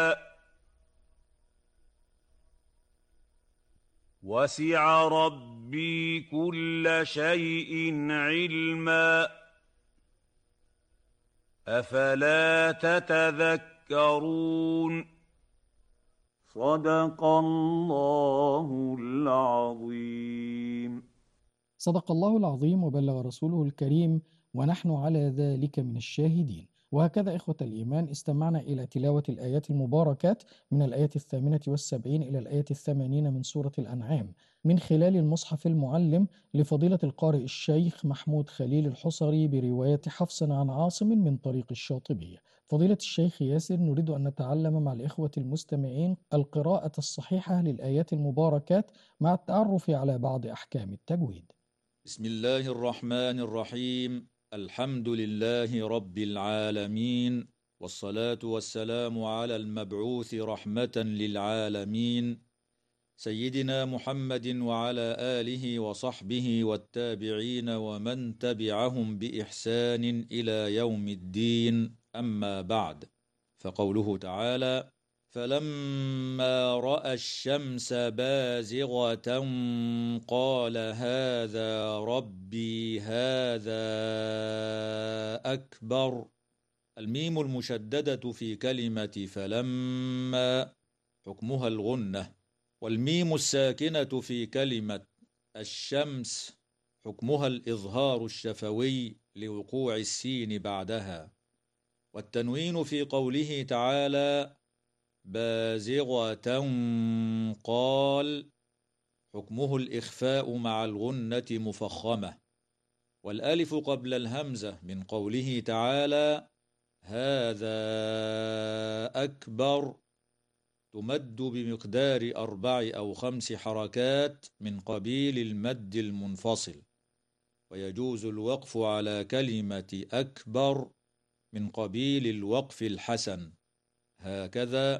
وسع ربي كل شيء علما أفلا تتذكرون. صدق الله العظيم. صدق الله العظيم وبلغ رسوله الكريم، ونحن على ذلك من الشاهدين. وهكذا إخوة الإيمان استمعنا إلى تلاوة الآيات المباركات من الآية 78 إلى الآية 80 من سورة الأنعام من خلال المصحف المعلم لفضيلة القارئ الشيخ محمود خليل الحصري برواية حفص عن عاصم من طريق الشاطبية. فضيلة الشيخ ياسر، نريد أن نتعلم مع الإخوة المستمعين القراءة الصحيحة للآيات المباركات مع التعرف على بعض أحكام التجويد. بسم الله الرحمن الرحيم. الحمد لله رب العالمين، والصلاة والسلام على المبعوث رحمة للعالمين سيدنا محمد وعلى آله وصحبه والتابعين ومن تبعهم بإحسان إلى يوم الدين، أما بعد. فقوله تعالى: فلما رأى الشمس بازغة قال هذا ربي هذا أكبر. الميم المشددة في كلمة فلما حكمها الغنة، والميم الساكنة في كلمة الشمس حكمها الإظهار الشفوي لوقوع السين بعدها. والتنوين في قوله تعالى بازغة قال حكمه الإخفاء مع الغنة مفخمة. والألف قبل الهمزة من قوله تعالى هذا أكبر تمد بمقدار 4 أو 5 حركات من قبيل المد المنفصل، ويجوز الوقف على كلمة أكبر من قبيل الوقف الحسن، هكذا